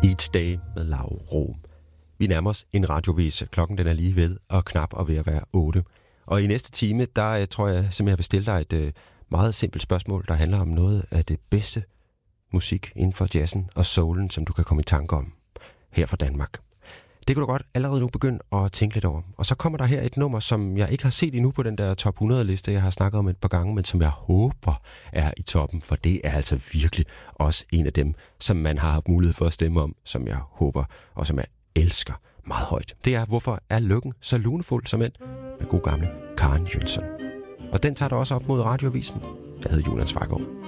Each Day med Lau Rom. Vi nærmer os en radiovis. Klokken den er lige ved og knap og ved at være 8. Og i næste time, der tror jeg simpelthen, jeg vil stille dig et meget simpelt spørgsmål, der handler om noget af det bedste musik inden for jazzen og soulen, som du kan komme i tanke om her fra Danmark. Det kan du godt allerede nu begynde at tænke lidt over. Og så kommer der her et nummer, som jeg ikke har set endnu på den der top 100-liste, jeg har snakket om et par gange, men som jeg håber er i toppen, for det er altså virkelig også en af dem, som man har haft mulighed for at stemme om, som jeg håber og som jeg elsker meget højt. Det er, hvorfor er lykken så lunefuld som end med god gamle Karen Jønsson. Og den tager der også op mod Radioavisen. Jeg hedder Julian Svejgaard.